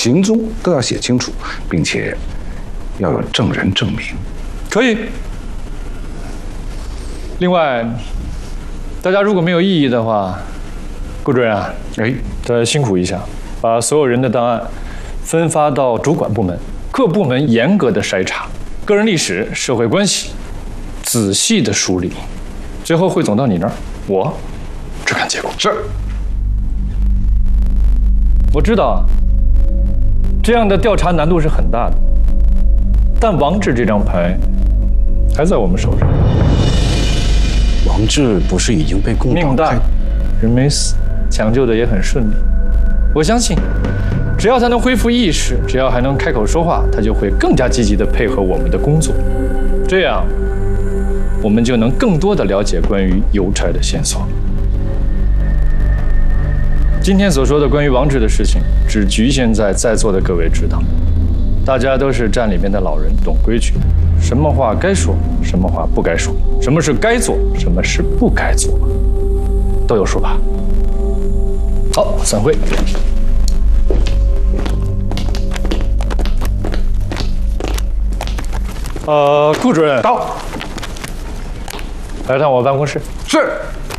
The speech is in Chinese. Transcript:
行踪都要写清楚，并且要有证人证明。 可以。另外，大家如果没有异议的话，顾主任啊，再辛苦一下，把所有人的档案分发到主管部门，各部门严格的筛查，个人历史、社会关系仔细的梳理，最后汇总到你那儿，我只看结果。 是。 我知道，这样的调查难度是很大的，但王志这张牌还在我们手上。 王志不是已经被共党命大，人没死，抢救的也很顺利。我相信，只要他能恢复意识，只要还能开口说话，他就会更加积极地配合我们的工作。这样，我们就能更多地了解关于邮差的线索。今天所说的关于王志的事情，只局限在座的各位知道。大家都是站里面的老人，懂规矩，什么话该说，什么话不该说，什么是该做，什么是不该做，都有数吧？好，散会。顾主任到， 来趟我办公室。 是。